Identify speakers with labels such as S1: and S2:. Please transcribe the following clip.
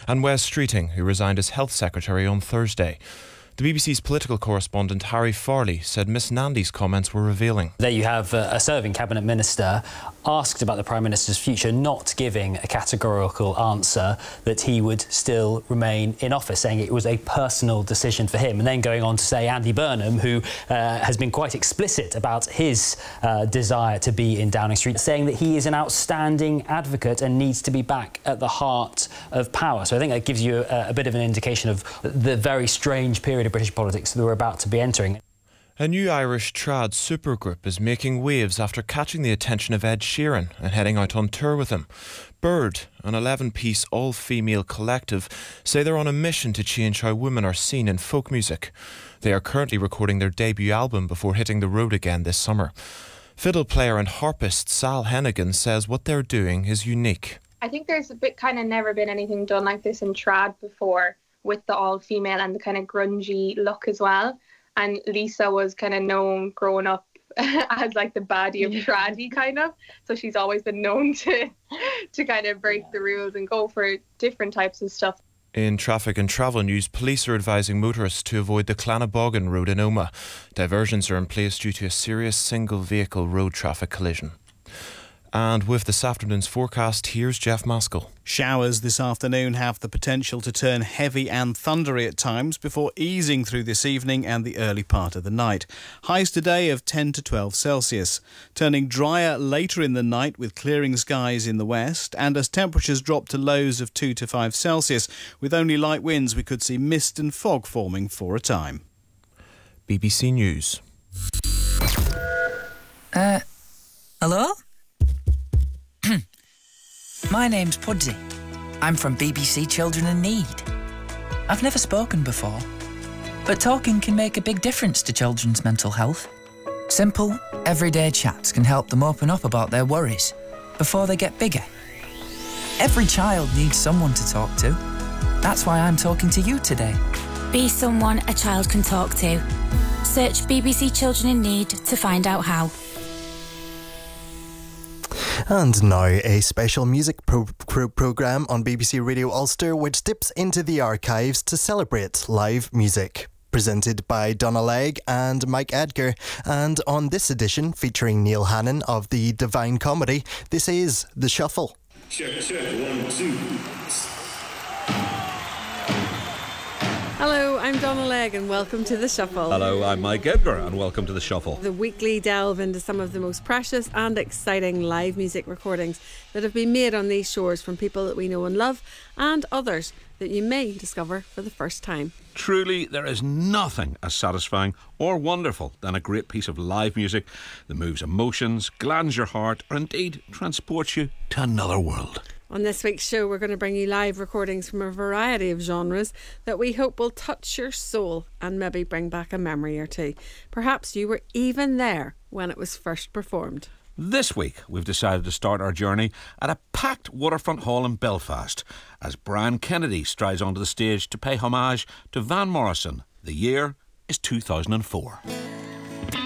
S1: and Wes Streeting, who resigned as Health Secretary on Thursday. The BBC's political correspondent Harry Farley said Miss Nandy's comments were revealing.
S2: There you have a serving Cabinet Minister asked about the Prime Minister's future, not giving a categorical answer that he would still remain in office, saying it was a personal decision for him. And then going on to say Andy Burnham, who has been quite explicit about his desire to be in Downing Street, saying that he is an outstanding advocate and needs to be back at the heart of power. So I think that gives you a bit of an indication of the very strange period of British politics that we're about to be entering.
S1: A new Irish trad supergroup is making waves after catching the attention of Ed Sheeran and heading out on tour with him. Bird, an 11-piece all-female collective, say they're on a mission to change how women are seen in folk music. They are currently recording their debut album before hitting the road again this summer. Fiddle player and harpist Sal Hennigan says what they're doing is unique.
S3: I think there's never been anything done like this in trad before, with the all-female and the kind of grungy look as well. And Lisa was kind of known growing up as like the baddie of traddy kind of. So she's always been known to kind of break the rules and go for different types of stuff.
S1: In traffic and travel news, police are advising motorists to avoid the Clannaboggin Road in Omagh. Diversions are in place due to a serious single-vehicle road traffic collision. And with this afternoon's forecast, here's Jeff Maskell.
S4: Showers this afternoon have the potential to turn heavy and thundery at times before easing through this evening and the early part of the night. Highs today of 10 to 12 Celsius. Turning drier later in the night with clearing skies in the west, and as temperatures drop to lows of 2 to 5 Celsius, with only light winds we could see mist and fog forming for a time.
S1: BBC News.
S5: Hello? My name's Pudsey. I'm from BBC Children in Need. I've never spoken before, but talking can make a big difference to children's mental health. Simple, everyday chats can help them open up about their worries before they get bigger. Every child needs someone to talk to. That's why I'm talking to you today.
S6: Be someone a child can talk to. Search BBC Children in Need to find out how.
S7: And now a special music programme on BBC Radio Ulster which dips into the archives to celebrate live music. Presented by Donna Legg and Mike Edgar, and on this edition featuring Neil Hannon of the Divine Comedy, this is The Shuffle.
S8: Check, 1, 2.
S9: Hello, I'm Donna Legg and welcome to The Shuffle.
S10: Hello, I'm Mike Edgar and welcome to The Shuffle.
S9: The weekly delve into some of the most precious and exciting live music recordings that have been made on these shores from people that we know and love, and others that you may discover for the first time.
S10: Truly, there is nothing as satisfying or wonderful than a great piece of live music that moves emotions, glands your heart, or indeed transports you to another world.
S9: On this week's show, we're going to bring you live recordings from a variety of genres that we hope will touch your soul and maybe bring back a memory or two. Perhaps you were even there when it was first performed.
S10: This week, we've decided to start our journey at a packed Waterfront Hall in Belfast as Brian Kennedy strides onto the stage to pay homage to Van Morrison. The year is 2004.